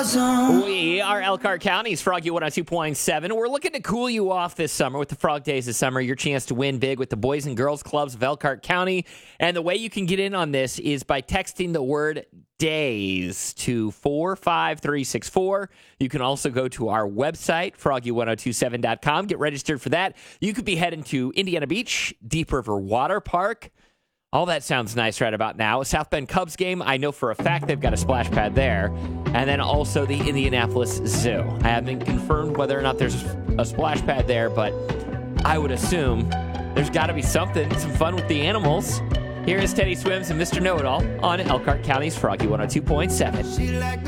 awesome. We are Elkhart County's Froggy 102.7. We're looking to cool you off this summer with the Frog Days of Summer. Your chance to win big with the Boys and Girls Clubs of Elkhart County. And the way you can get in on this is by texting the word days to 45364. You can also go to our website, froggy1027.com. Get registered for that. You could be heading to Indiana Beach, Deep River Water Park. All that sounds nice right about now. A South Bend Cubs game, I know for a fact they've got a splash pad there. And then also the Indianapolis Zoo. I haven't confirmed whether or not there's a splash pad there, but I would assume there's got to be something, some fun with the animals. Here is Teddy Swims and Mr. Know-It-All on Elkhart County's Froggy 102.7.